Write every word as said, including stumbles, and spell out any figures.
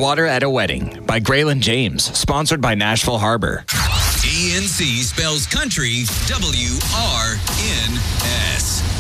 water at a wedding by Graylin James, sponsored by Nashville Harbor. E N C spells country W R N S.